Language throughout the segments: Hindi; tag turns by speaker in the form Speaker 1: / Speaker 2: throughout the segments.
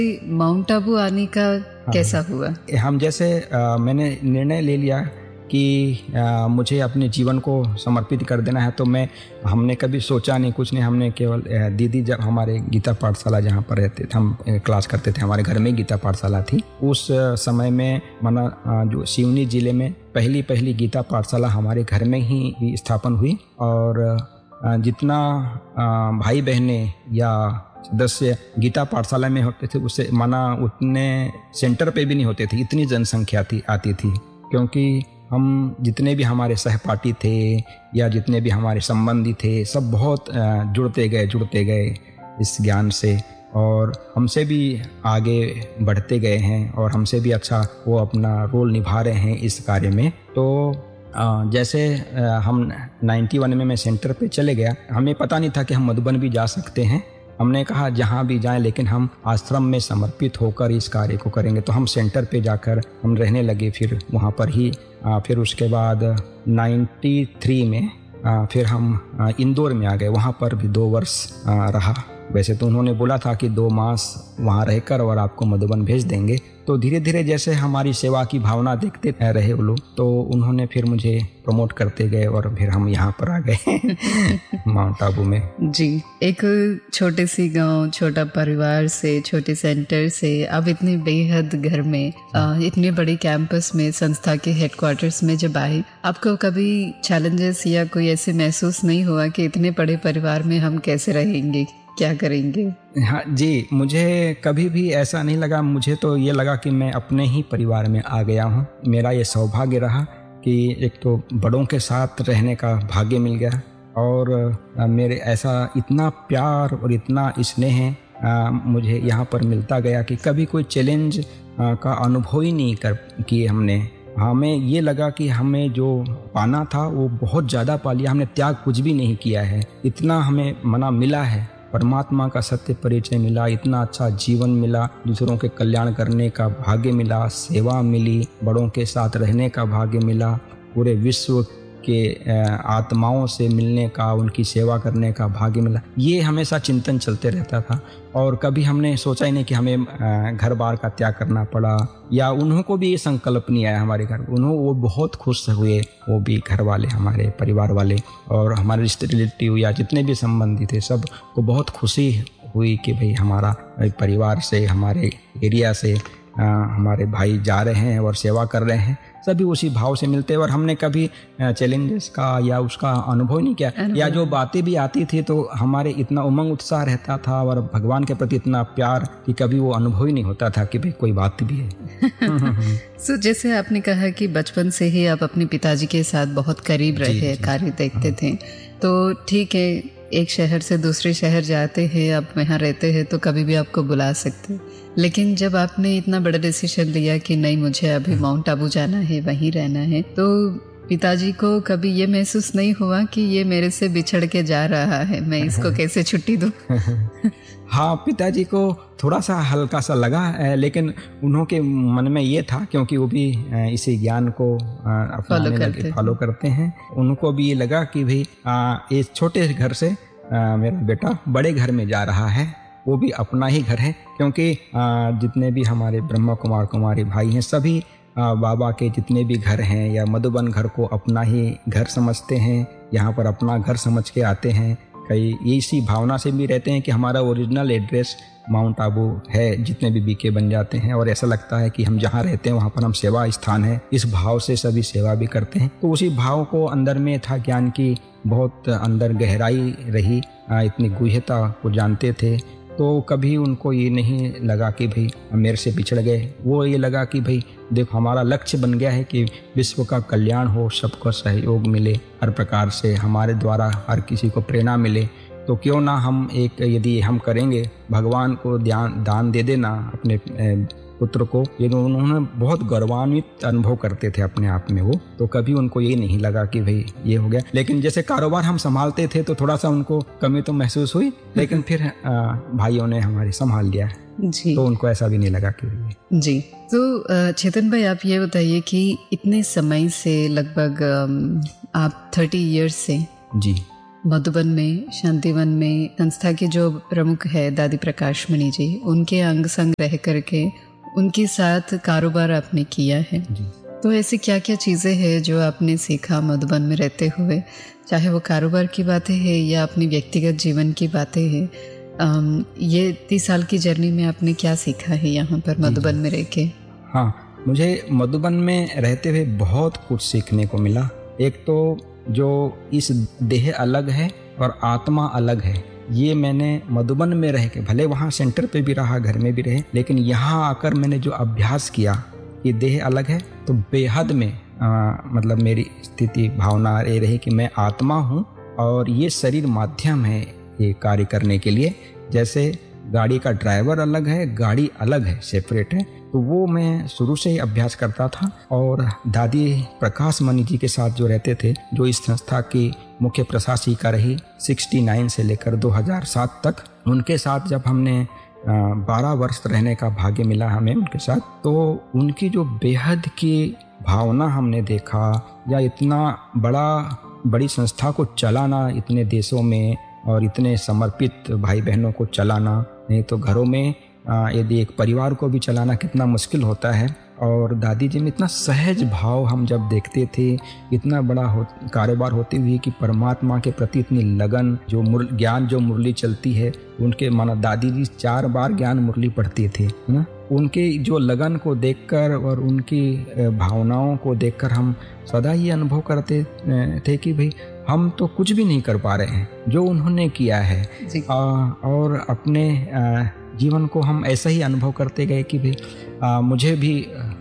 Speaker 1: माउंट आबू आने का कैसा हुआ?
Speaker 2: हम जैसे मैंने निर्णय ले लिया कि मुझे अपने जीवन को समर्पित कर देना है, तो हमने कभी सोचा नहीं, कुछ नहीं। हमने केवल दीदी जब हमारे गीता पाठशाला जहाँ पर रहते थे, हम क्लास करते थे, हमारे घर में गीता पाठशाला थी। उस समय में जो सिवनी जिले में पहली गीता पाठशाला हमारे घर में ही स्थापन हुई। और जितना भाई बहने या सदस्य गीता पाठशाला में होते थे, उससे उतने सेंटर पे भी नहीं होते थे, इतनी जनसंख्या आती थी। क्योंकि हम जितने भी हमारे सहपाठी थे या जितने भी हमारे संबंधी थे, सब बहुत जुड़ते गए इस ज्ञान से, और हमसे भी आगे बढ़ते गए हैं और हमसे भी अच्छा वो अपना रोल निभा रहे हैं इस कार्य में। तो जैसे हम 91 में मैं सेंटर पे चले गया, हमें पता नहीं था कि हम मधुबन भी जा सकते हैं। हमने कहा जहाँ भी जाएं, लेकिन हम आश्रम में समर्पित होकर इस कार्य को करेंगे। तो हम सेंटर पे जाकर हम रहने लगे, फिर वहाँ पर ही। फिर उसके बाद 93 में फिर हम इंदौर में आ गए, वहाँ पर भी 2 वर्ष रहा। वैसे तो उन्होंने बोला था कि 2 मास वहाँ रहकर और आपको मधुबन भेज देंगे। तो धीरे धीरे जैसे हमारी सेवा की भावना देखते रहे वो लोग, तो उन्होंने फिर मुझे प्रमोट करते गए और फिर हम यहाँ पर आ गए माउंट आबू में।
Speaker 1: जी, एक छोटे सी गांव, छोटा परिवार से, छोटे सेंटर से अब इतने बेहद घर में, इतने बड़े कैंपस में, संस्था के हेडक्वार्टर्स में जब आए, आपको कभी चैलेंजेस या कोई ऐसे महसूस नहीं हुआ कि इतने बड़े परिवार में हम कैसे रहेंगे, क्या करेंगे?
Speaker 2: हाँ जी, मुझे कभी भी ऐसा नहीं लगा। मुझे तो ये लगा कि मैं अपने ही परिवार में आ गया हूँ। मेरा ये सौभाग्य रहा कि एक तो बड़ों के साथ रहने का भाग्य मिल गया, और मेरे ऐसा इतना प्यार और इतना स्नेह मुझे यहाँ पर मिलता गया कि कभी कोई चैलेंज का अनुभव ही नहीं किए हमने। हमें ये लगा कि हमें जो पाना था वो बहुत ज़्यादा पा लिया, हमने त्याग कुछ भी नहीं किया है। इतना हमें मिला है, परमात्मा का सत्य परिचय मिला, इतना अच्छा जीवन मिला, दूसरों के कल्याण करने का भाग्य मिला, सेवा मिली, बड़ों के साथ रहने का भाग्य मिला, पूरे विश्व के आत्माओं से मिलने का, उनकी सेवा करने का भाग्य मिला। ये हमेशा चिंतन चलते रहता था, और कभी हमने सोचा ही नहीं कि हमें घर बार का त्याग करना पड़ा, या उन्हों को भी ये संकल्प नहीं आया हमारे घर। वो बहुत खुश हुए, वो भी घर वाले, हमारे परिवार वाले और हमारे रिलेटिव या जितने भी संबंधी थे, सब को बहुत खुशी हुई कि भाई हमारा परिवार से, हमारे एरिया से हमारे भाई जा रहे हैं और सेवा कर रहे हैं। सभी उसी भाव से मिलते हैं, और हमने कभी चैलेंजेस का या उसका अनुभव नहीं किया, या जो बातें भी आती थी तो हमारे इतना उमंग उत्साह रहता था और भगवान के प्रति इतना प्यार कि कभी वो अनुभव ही नहीं होता था कि भाई कोई बात भी है।
Speaker 1: सो जैसे आपने कहा कि बचपन से ही आप अपने पिताजी के साथ बहुत करीब रहे, कार्य देखते थे, तो ठीक है, एक शहर से दूसरे शहर जाते हैं, आप वहाँ रहते हैं तो कभी भी आपको बुला सकते। लेकिन जब आपने इतना बड़ा डिसीजन लिया कि नहीं, मुझे अभी माउंट आबू जाना है, वहीं रहना है, तो पिताजी को कभी ये महसूस नहीं हुआ कि ये मेरे से बिछड़ के जा रहा है, मैं इसको कैसे छुट्टी दूं?
Speaker 2: हाँ, पिताजी को थोड़ा सा हल्का सा लगा, लेकिन उन्हों के मन में ये था, क्योंकि वो भी इसी ज्ञान को फॉलो करते हैं। उनको भी ये लगा कि भाई इस छोटे घर से मेरा बेटा बड़े घर में जा रहा है, वो भी अपना ही घर है। क्योंकि जितने भी हमारे ब्रह्मा कुमार कुमारी भाई हैं, सभी बाबा के जितने भी घर हैं या मधुबन घर को अपना ही घर समझते हैं, यहाँ पर अपना घर समझ के आते हैं। कई इसी भावना से भी रहते हैं कि हमारा ओरिजिनल एड्रेस माउंट आबू है, जितने भी बीके बन जाते हैं, और ऐसा लगता है कि हम जहाँ रहते हैं वहाँ पर हम सेवा स्थान है, इस भाव से सभी सेवा भी करते हैं। तो उसी भाव को अंदर में था, ज्ञान की बहुत अंदर गहराई रही, इतनी गुह्यता को जानते थे। तो कभी उनको ये नहीं लगा कि भाई मेरे से बिछड़ गए। वो ये लगा कि भाई देखो, हमारा लक्ष्य बन गया है कि विश्व का कल्याण हो, सबको सहयोग मिले, हर प्रकार से हमारे द्वारा हर किसी को प्रेरणा मिले। तो क्यों ना हम यदि हम करेंगे, भगवान को दान दे देना अपने पुत्र को। ये उन्होंने बहुत गौरवान्वित अनुभव करते थे अपने आप में वो, तो कभी उनको ये नहीं लगा कि भाई ये हो गया। लेकिन जैसे कारोबार हम संभालते थे तो थोड़ा सा उनको कमी तो महसूस हुई, लेकिन फिर भाइयों ने हमारी संभाल लिया जी, तो उनको ऐसा भी नहीं लगा कि
Speaker 1: जी। तो चेतन भाई, आप ये बताइए कि इतने समय से लगभग आप 30 इयर्स से
Speaker 2: जी
Speaker 1: मधुबन में शांतिवन में संस्था के जो प्रमुख है दादी प्रकाशमणि जी, उनके अंग संग रह करके उनके साथ कारोबार आपने किया है
Speaker 2: जी।
Speaker 1: तो ऐसी क्या क्या चीज़ें हैं जो आपने सीखा मधुबन में रहते हुए, चाहे वो कारोबार की बातें हैं या अपनी व्यक्तिगत जीवन की बातें हैं? ये 30 साल की जर्नी में आपने क्या सीखा है यहाँ पर मधुबन में रह के?
Speaker 2: हाँ, मुझे मधुबन में रहते हुए बहुत कुछ सीखने को मिला। एक तो जो इस देह अलग है और आत्मा अलग है, ये मैंने मधुबन में रह के, भले वहाँ सेंटर पे भी रहा, घर में भी रहे, लेकिन यहाँ आकर मैंने जो अभ्यास किया, ये देह अलग है तो बेहद में मतलब मेरी स्थिति भावना ये रही कि मैं आत्मा हूँ और ये शरीर माध्यम है ये कार्य करने के लिए। जैसे गाड़ी का ड्राइवर अलग है, गाड़ी अलग है, सेपरेट है, तो वो मैं शुरू से ही अभ्यास करता था। और दादी प्रकाशमणि जी के साथ जो रहते थे, जो इस संस्था की मुख्य प्रशासिका रही 69 से लेकर 2007 तक, उनके साथ जब हमने 12 वर्ष रहने का भाग्य मिला हमें उनके साथ, तो उनकी जो बेहद की भावना हमने देखा, या इतना बड़ी संस्था को चलाना इतने देशों में और इतने समर्पित भाई बहनों को चलाना, नहीं तो घरों में यदि एक परिवार को भी चलाना कितना मुश्किल होता है। और दादी जी में इतना सहज भाव हम जब देखते थे, इतना बड़ा कारोबार होते हुए कि परमात्मा के प्रति इतनी लगन, जो ज्ञान जो मुरली चलती है, उनके माना दादी जी 4 बार ज्ञान मुरली पढ़ते थे ना, उनके जो लगन को देखकर और उनकी भावनाओं को देखकर हम सदा ये अनुभव करते थे कि भाई हम तो कुछ भी नहीं कर पा रहे हैं, जो उन्होंने किया है। और अपने जीवन को हम ऐसा ही अनुभव करते गए कि भाई मुझे भी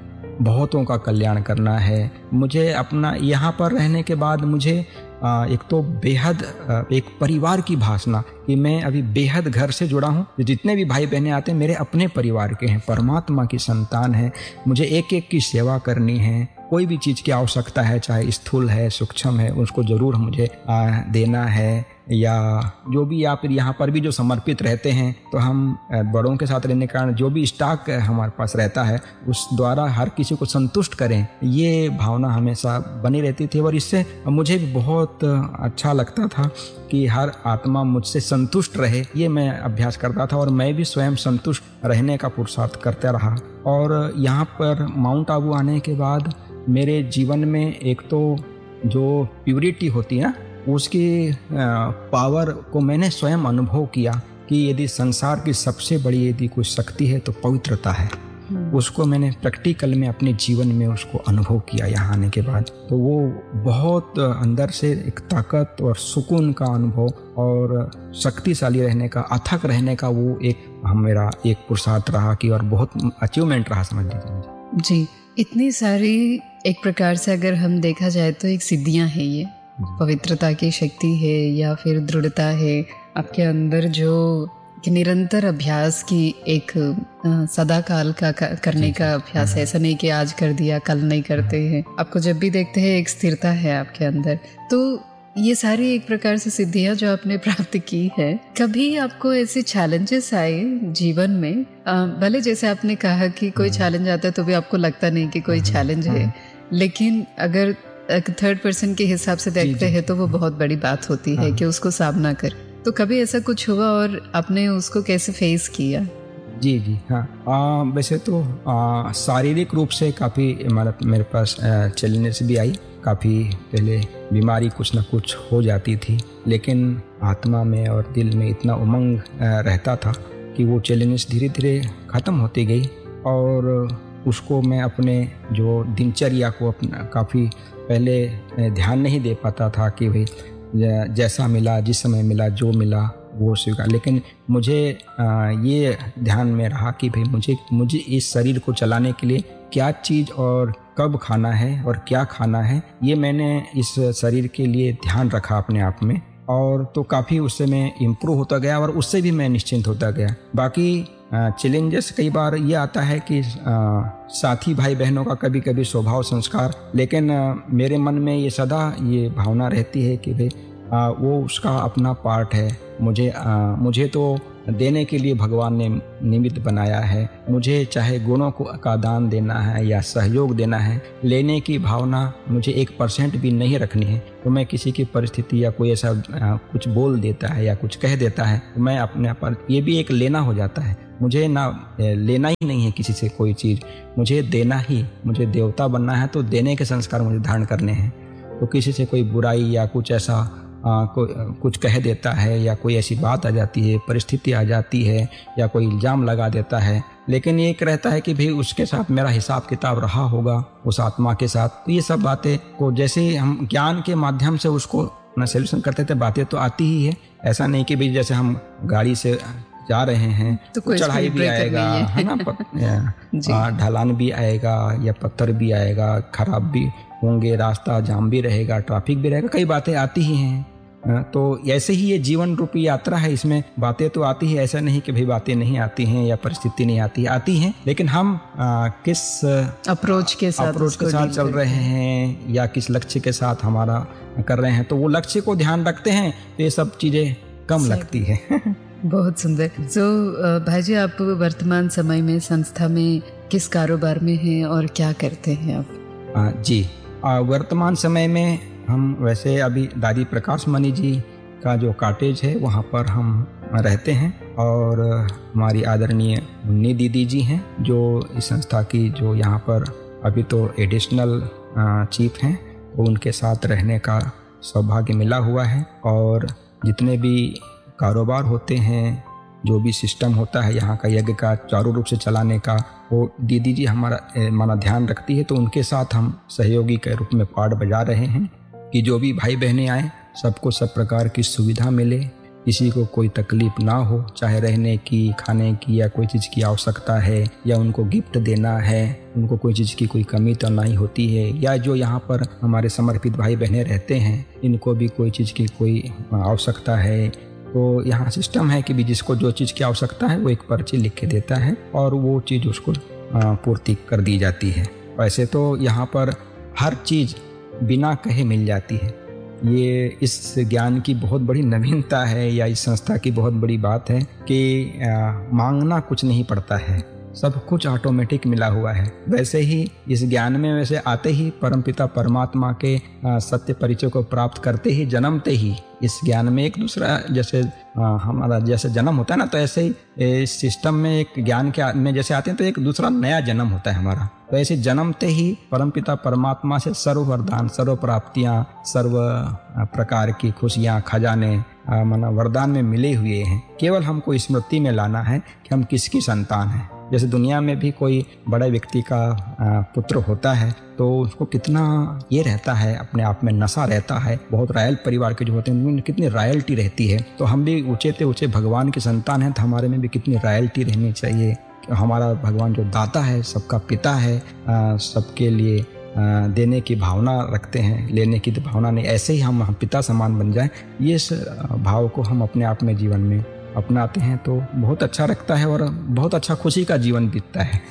Speaker 2: बहुतों का कल्याण करना है। मुझे अपना यहाँ पर रहने के बाद मुझे एक तो बेहद एक परिवार की भावना कि मैं अभी बेहद घर से जुड़ा हूँ। जितने भी भाई बहनें आते हैं मेरे अपने परिवार के हैं, परमात्मा की संतान है। मुझे एक एक की सेवा करनी है। कोई भी चीज़ की आवश्यकता है, चाहे स्थूल है, सूक्ष्म है, उसको ज़रूर मुझे देना है। या जो भी, या फिर यहाँ पर भी जो समर्पित रहते हैं, तो हम बड़ों के साथ रहने के कारण जो भी स्टॉक हमारे पास रहता है उस द्वारा हर किसी को संतुष्ट करें, ये भावना हमेशा बनी रहती थी। और इससे मुझे भी बहुत अच्छा लगता था कि हर आत्मा मुझसे संतुष्ट रहे, ये मैं अभ्यास करता था। और मैं भी स्वयं संतुष्ट रहने का पुरुषार्थ करता रहा। और यहाँ पर माउंट आबू आने के बाद मेरे जीवन में एक तो जो प्यूरिटी होती है ना, उसकी पावर को मैंने स्वयं अनुभव किया कि यदि संसार की सबसे बड़ी यदि कोई शक्ति है तो पवित्रता है। उसको मैंने प्रैक्टिकल में अपने जीवन में उसको अनुभव किया यहाँ आने के बाद। तो वो बहुत अंदर से एक ताकत और सुकून का अनुभव और शक्तिशाली रहने का, अथक रहने का वो एक मेरा एक पुरुषार्थ रहा कि, और बहुत अचीवमेंट रहा समझ लीजिए
Speaker 1: जी। इतनी सारी एक प्रकार से अगर हम देखा जाए तो एक सिद्धियां हैं, ये पवित्रता की शक्ति है या फिर दृढ़ता है आपके अंदर, जो कि निरंतर अभ्यास की एक सदा काल का करने का अभ्यास है। ऐसा नहीं कि आज कर दिया कल नहीं करते हैं, आपको जब भी देखते हैं एक स्थिरता है आपके अंदर। तो ये सारी एक प्रकार से सिद्धियां जो आपने प्राप्त की है, कभी आपको ऐसे चैलेंजेस आए जीवन में? भले जैसे आपने कहा कि कोई चैलेंज आता है तो भी आपको लगता नहीं कि कोई चैलेंज है, लेकिन अगर थर्ड पर्सन के हिसाब से देखते हैं तो वो बहुत बड़ी बात होती है कि उसको सामना कर। तो कभी ऐसा कुछ हुआ और आपने उसको कैसे फेस किया?
Speaker 2: जी हाँ, वैसे तो शारीरिक रूप से काफ़ी मेरे पास चैलेंजेस भी आई। काफ़ी पहले बीमारी कुछ ना कुछ हो जाती थी, लेकिन आत्मा में और दिल में इतना उमंग रहता था कि वो चैलेंजेस धीरे धीरे ख़त्म होती गई। और उसको मैं अपने जो दिनचर्या को अपना काफ़ी पहले ध्यान नहीं दे पाता था कि भाई जैसा मिला, जिस समय मिला, जो मिला वो स्वीकार। लेकिन मुझे ये ध्यान में रहा कि भाई मुझे इस शरीर को चलाने के लिए क्या चीज़ और कब खाना है और क्या खाना है, ये मैंने इस शरीर के लिए ध्यान रखा अपने आप में। और तो काफ़ी उससे मैं इम्प्रूव होता गया और उससे भी मैं निश्चिंत होता गया। बाकी चैलेंजेस कई बार ये आता है कि साथी भाई बहनों का कभी कभी स्वभाव संस्कार, लेकिन मेरे मन में ये सदा ये भावना रहती है कि भाई वो उसका अपना पार्ट है। मुझे तो देने के लिए भगवान ने निमित्त बनाया है। मुझे चाहे गुणों का दान देना है या सहयोग देना है, लेने की भावना मुझे 1% भी नहीं रखनी है। तो मैं किसी की परिस्थिति या कोई ऐसा कुछ बोल देता है या कुछ कह देता है, तो मैं अपने पर ये भी एक लेना हो जाता है। मुझे ना लेना ही नहीं है किसी से कोई चीज़, मुझे देना ही, मुझे देवता बनना है तो देने के संस्कार मुझे धारण करने हैं। तो किसी से कोई बुराई या कुछ ऐसा कुछ कह देता है या कोई ऐसी बात आ जाती है, परिस्थिति आ जाती है या कोई इल्ज़ाम लगा देता है, लेकिन ये एक रहता है कि भाई उसके साथ मेरा हिसाब किताब रहा होगा, उस आत्मा के साथ। तो ये सब बातें को जैसे हम ज्ञान के माध्यम से उसको सोल्यूशन करते थे, बातें तो आती ही है। ऐसा नहीं कि भाई जैसे हम गाड़ी से जा रहे हैं तो चढ़ाई भी आएगा, है ना, ढलान भी आएगा या पत्थर भी आएगा, खराब भी होंगे, रास्ता जाम भी रहेगा, ट्रैफिक भी रहेगा, कई बातें आती ही हैं। तो ऐसे ही ये जीवन रूपी यात्रा है, इसमें बातें तो आती है। ऐसा नहीं कि भाई बातें नहीं आती हैं या परिस्थिति नहीं आती हैं, लेकिन हम किस अप्रोच के साथ चल रहे हैं या किस लक्ष्य के साथ हमारा कर रहे हैं, तो वो लक्ष्य को ध्यान रखते हैं तो ये सब चीज़ें कम लगती है।
Speaker 1: बहुत सुंदर। तो भाई जी, आप वर्तमान समय में संस्था में किस कारोबार में हैं और क्या करते हैं आप?
Speaker 2: जी, वर्तमान समय में हम वैसे अभी दादी प्रकाश मणि जी का जो कॉटेज है वहाँ पर हम रहते हैं, और हमारी आदरणीय मुन्नी दीदी जी हैं जो इस संस्था की जो यहाँ पर अभी तो एडिशनल चीफ हैं, तो उनके साथ रहने का सौभाग्य मिला हुआ है। और जितने भी कारोबार होते हैं, जो भी सिस्टम होता है यहाँ का यज्ञ का चारों रूप से चलाने का, वो दीदी जी हमारा ध्यान रखती है। तो उनके साथ हम सहयोगी के रूप में पार्ट बजा रहे हैं कि जो भी भाई बहनें आए सबको सब प्रकार की सुविधा मिले, किसी को कोई तकलीफ ना हो, चाहे रहने की, खाने की या कोई चीज़ की आवश्यकता है या उनको गिफ्ट देना है, उनको कोई चीज़ की कोई कमी तो नहीं होती है, या जो यहाँ पर हमारे समर्पित भाई बहनें रहते हैं इनको भी कोई चीज़ की कोई आवश्यकता है, तो यहाँ सिस्टम है कि भी जिसको जो चीज़ की आवश्यकता है वो एक पर्ची लिख के देता है और वो चीज़ उसको पूर्ति कर दी जाती है। वैसे तो यहाँ पर हर चीज़ बिना कहे मिल जाती है। ये इस ज्ञान की बहुत बड़ी नवीनता है या इस संस्था की बहुत बड़ी बात है कि मांगना कुछ नहीं पड़ता है, सब कुछ ऑटोमेटिक मिला हुआ है। वैसे ही इस ज्ञान में वैसे आते ही परमपिता परमात्मा के सत्य परिचय को प्राप्त करते ही, जन्मते ही इस ज्ञान में एक दूसरा, जैसे हमारा जैसे जन्म होता है ना, तो ऐसे ही इस सिस्टम में एक ज्ञान के में जैसे आते हैं तो एक दूसरा नया जन्म होता है हमारा। तो ऐसे जन्मते ही परमपिता परमात्मा से सर्व वरदान, सर्व प्राप्तियाँ, सर्व प्रकार की खुशियाँ, खजाने वरदान में मिले हुए हैं। केवल हमको स्मृति में लाना है कि हम किसकी संतान हैं। जैसे दुनिया में भी कोई बड़े व्यक्ति का पुत्र होता है तो उसको कितना ये रहता है, अपने आप में नशा रहता है। बहुत रॉयल परिवार के जो होते हैं उनमें कितनी रॉयल्टी रहती है। तो हम भी ऊंचे से ऊंचे भगवान की संतान हैं, तो हमारे में भी कितनी रॉयल्टी रहनी चाहिए। हमारा भगवान जो दाता है, सबका पिता है, सबके लिए देने की भावना रखते हैं, लेने की तो भावना नहीं। ऐसे ही हम पिता समान बन जाएं, ये भाव को हम अपने आप में जीवन में अपनाते हैं तो बहुत अच्छा लगता है और बहुत अच्छा खुशी का जीवन बीतता है।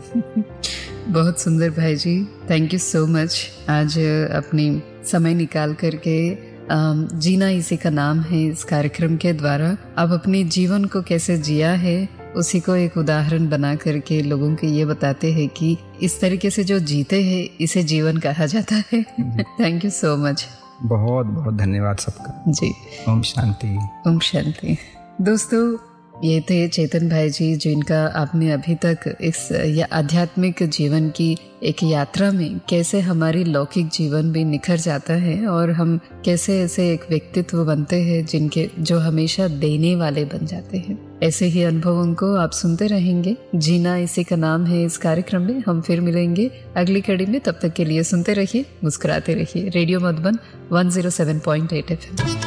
Speaker 1: बहुत सुंदर भाई जी, थैंक यू सो मच। आज अपनी समय निकाल करके जीना इसी का नाम है इस कार्यक्रम के द्वारा आप अपने जीवन को कैसे जिया है उसी को एक उदाहरण बना करके लोगों को ये बताते हैं कि इस तरीके से जो जीते हैं इसे जीवन कहा जाता है। Thank you so much.
Speaker 2: बहुत बहुत धन्यवाद सबका
Speaker 1: जी।
Speaker 2: ओम शांति।
Speaker 1: ओम शांति। दोस्तों, ये थे चेतन भाई जी, जिनका आपने अभी तक इस आध्यात्मिक जीवन की एक यात्रा में कैसे हमारी लौकिक जीवन भी निखर जाता है और हम कैसे ऐसे एक व्यक्तित्व बनते हैं जिनके जो हमेशा देने वाले बन जाते हैं। ऐसे ही अनुभवों को आप सुनते रहेंगे। जीना इसी का नाम है इस कार्यक्रम में। हम फिर मिलेंगे अगली कड़ी में। तब तक के लिए सुनते रहिए, मुस्कुराते रहिए। Radio Madhuban 107.8 FM।